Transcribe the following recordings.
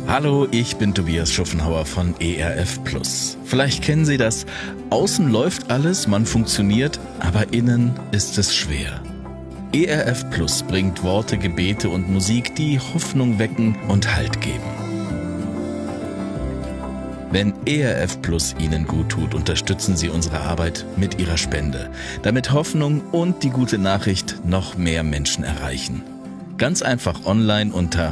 Hallo, ich bin Tobias Schuffenhauer von ERF Plus. Vielleicht kennen Sie das. Außen läuft alles, man funktioniert, aber innen ist es schwer. ERF Plus bringt Worte, Gebete und Musik, die Hoffnung wecken und Halt geben. Wenn ERF Plus Ihnen gut tut, unterstützen Sie unsere Arbeit mit Ihrer Spende, damit Hoffnung und die gute Nachricht noch mehr Menschen erreichen. Ganz einfach online unter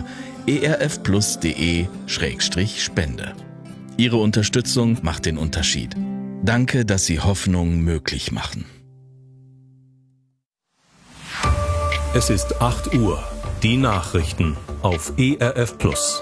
erfplus.de/spende. Ihre Unterstützung macht den Unterschied. Danke, dass Sie Hoffnung möglich machen. Es ist 8 Uhr. Die Nachrichten auf ERF Plus.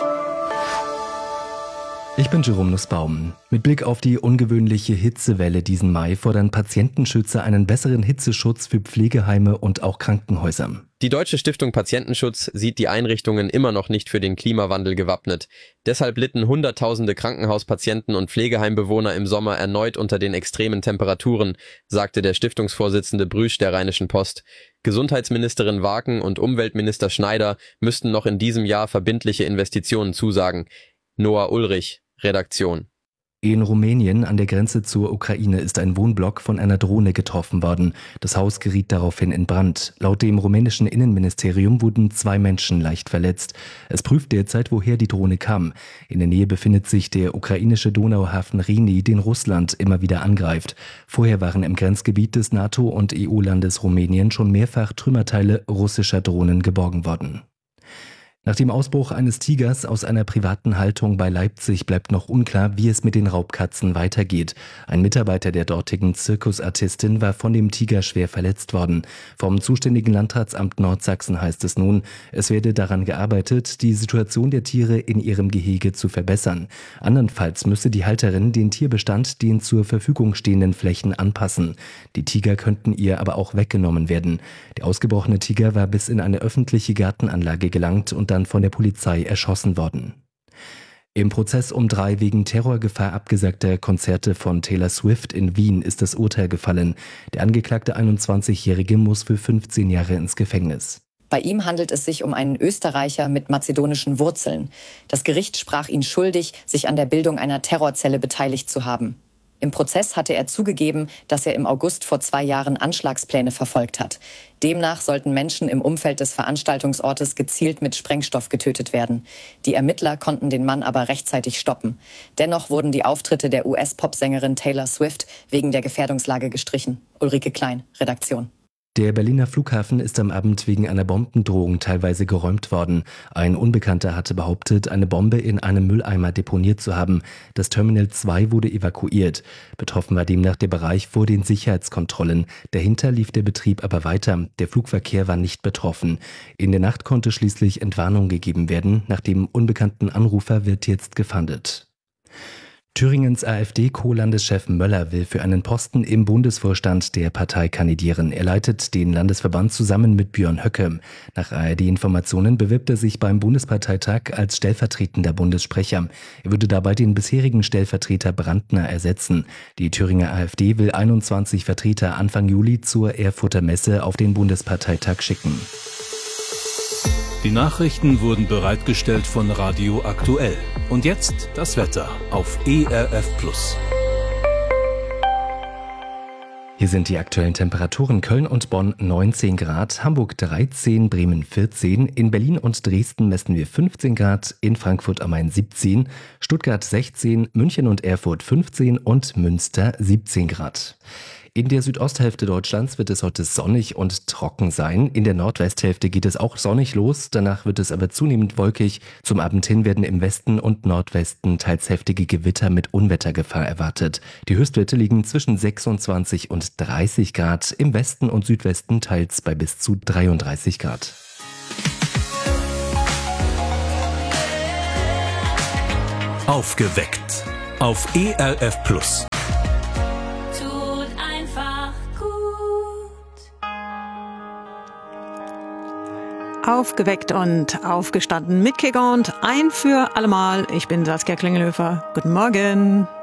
Ich bin Jerome Nussbaum. Mit Blick auf die ungewöhnliche Hitzewelle diesen Mai fordern Patientenschützer einen besseren Hitzeschutz für Pflegeheime und auch Krankenhäuser. Die Deutsche Stiftung Patientenschutz sieht die Einrichtungen immer noch nicht für den Klimawandel gewappnet. Deshalb litten Hunderttausende Krankenhauspatienten und Pflegeheimbewohner im Sommer erneut unter den extremen Temperaturen, sagte der Stiftungsvorsitzende Brüsch der Rheinischen Post. Gesundheitsministerin Waken und Umweltminister Schneider müssten noch in diesem Jahr verbindliche Investitionen zusagen. Noah Ulrich, Redaktion. In Rumänien an der Grenze zur Ukraine ist ein Wohnblock von einer Drohne getroffen worden. Das Haus geriet daraufhin in Brand. Laut dem rumänischen Innenministerium wurden 2 Menschen leicht verletzt. Es prüft derzeit, woher die Drohne kam. In der Nähe befindet sich der ukrainische Donauhafen Reni, den Russland immer wieder angreift. Vorher waren im Grenzgebiet des NATO- und EU-Landes Rumänien schon mehrfach Trümmerteile russischer Drohnen geborgen worden. Nach dem Ausbruch eines Tigers aus einer privaten Haltung bei Leipzig bleibt noch unklar, wie es mit den Raubkatzen weitergeht. Ein Mitarbeiter der dortigen Zirkusartistin war von dem Tiger schwer verletzt worden. Vom zuständigen Landratsamt Nordsachsen heißt es nun, es werde daran gearbeitet, die Situation der Tiere in ihrem Gehege zu verbessern. Andernfalls müsse die Halterin den Tierbestand den zur Verfügung stehenden Flächen anpassen. Die Tiger könnten ihr aber auch weggenommen werden. Der ausgebrochene Tiger war bis in eine öffentliche Gartenanlage gelangt und dann von der Polizei erschossen worden. Im Prozess um 3 wegen Terrorgefahr abgesagter Konzerte von Taylor Swift in Wien ist das Urteil gefallen. Der angeklagte 21-Jährige muss für 15 Jahre ins Gefängnis. Bei ihm handelt es sich um einen Österreicher mit mazedonischen Wurzeln. Das Gericht sprach ihn schuldig, sich an der Bildung einer Terrorzelle beteiligt zu haben. Im Prozess hatte er zugegeben, dass er im August vor 2 Jahren Anschlagspläne verfolgt hat. Demnach sollten Menschen im Umfeld des Veranstaltungsortes gezielt mit Sprengstoff getötet werden. Die Ermittler konnten den Mann aber rechtzeitig stoppen. Dennoch wurden die Auftritte der US-Popsängerin Taylor Swift wegen der Gefährdungslage gestrichen. Ulrike Klein, Redaktion. Der Berliner Flughafen ist am Abend wegen einer Bombendrohung teilweise geräumt worden. Ein Unbekannter hatte behauptet, eine Bombe in einem Mülleimer deponiert zu haben. Das Terminal 2 wurde evakuiert. Betroffen war demnach der Bereich vor den Sicherheitskontrollen. Dahinter lief der Betrieb aber weiter. Der Flugverkehr war nicht betroffen. In der Nacht konnte schließlich Entwarnung gegeben werden. Nach dem unbekannten Anrufer wird jetzt gefahndet. Thüringens AfD-Co-Landeschef Möller will für einen Posten im Bundesvorstand der Partei kandidieren. Er leitet den Landesverband zusammen mit Björn Höcke. Nach ARD-Informationen bewirbt er sich beim Bundesparteitag als stellvertretender Bundessprecher. Er würde dabei den bisherigen Stellvertreter Brandner ersetzen. Die Thüringer AfD will 21 Vertreter Anfang Juli zur Erfurter Messe auf den Bundesparteitag schicken. Die Nachrichten wurden bereitgestellt von Radio Aktuell. Und jetzt das Wetter auf ERF Plus. Hier sind die aktuellen Temperaturen: Köln und Bonn 19 Grad, Hamburg 13, Bremen 14, in Berlin und Dresden messen wir 15 Grad, in Frankfurt am Main 17, Stuttgart 16, München und Erfurt 15 und Münster 17 Grad. In der Südosthälfte Deutschlands wird es heute sonnig und trocken sein. In der Nordwesthälfte geht es auch sonnig los, danach wird es aber zunehmend wolkig. Zum Abend hin werden im Westen und Nordwesten teils heftige Gewitter mit Unwettergefahr erwartet. Die Höchstwerte liegen zwischen 26 und 30 Grad, im Westen und Südwesten teils bei bis zu 33 Grad. Aufgeweckt auf ERF Plus. Aufgeweckt und aufgestanden mit Kicker und ein für allemal. Ich bin Saskia Klingelhöfer. Guten Morgen.